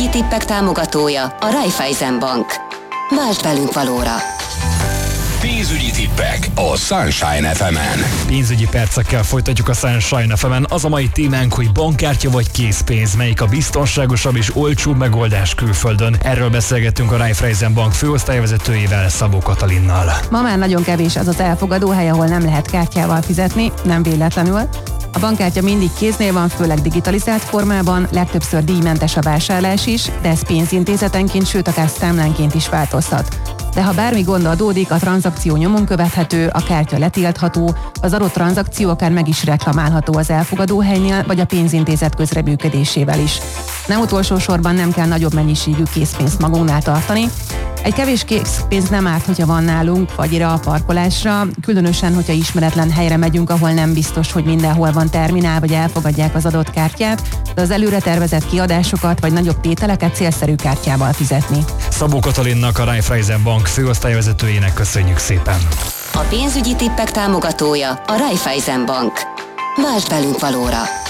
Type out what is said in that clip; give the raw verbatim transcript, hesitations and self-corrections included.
pénzügyi tippek támogatója a Raiffeisen Bank. Vásd velünk valóra! Pénzügyi tippek a Sunshine ef emen. Pénzügyi percekkel folytatjuk a Sunshine ef emen. Az a mai témánk, hogy bankkártya vagy készpénz, melyik a biztonságosabb és olcsóbb megoldás külföldön. Erről beszélgettünk a Raiffeisen Bank főosztályvezetőjével, Szabó Katalinnal. Ma már nagyon kevés az az elfogadóhely, ahol nem lehet kártyával fizetni, nem véletlenül. A bankkártya mindig kéznél van, főleg digitalizált formában, legtöbbször díjmentes a vásárlás is, de ez pénzintézetenként, sőt akár számlánként is változhat. De ha bármi gond adódik, a tranzakció nyomon követhető, a kártya letiltható, az adott tranzakció akár meg is reklamálható az elfogadóhelynél, vagy a pénzintézet közreműködésével is. Nem utolsó sorban nem kell nagyobb mennyiségű készpénzt magunknál tartani. Egy kevés készpénz nem árt, hogyha van nálunk fagyira, a parkolásra, különösen, hogyha ismeretlen helyre megyünk, ahol nem biztos, hogy mindenhol van terminál, vagy elfogadják az adott kártyát, de az előre tervezett kiadásokat vagy nagyobb tételeket célszerű kártyával fizetni. Szabó Katalinnak, a Raiffeisen Bank főosztályvezetőjének köszönjük szépen. A pénzügyi tippek támogatója a Raiffeisen Bank. Vásd velünk valóra!